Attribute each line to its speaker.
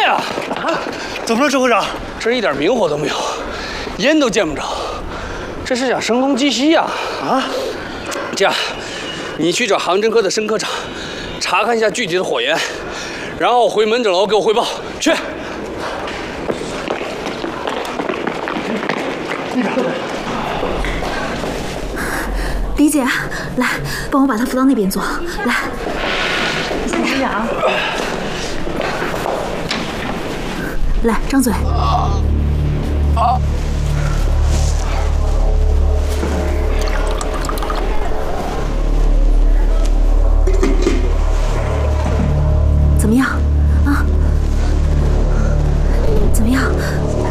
Speaker 1: 呀！
Speaker 2: 啊，怎么了，指挥长？
Speaker 1: 这一点明火都没有，烟都见不着，这是想声东击西呀！啊，这样，你去找航侦科的申科长，查看一下具体的火源，然后回门诊楼给我汇报。去。
Speaker 3: 李姐，来，帮我把他扶到那边坐。来，谢谢师长。来，张嘴。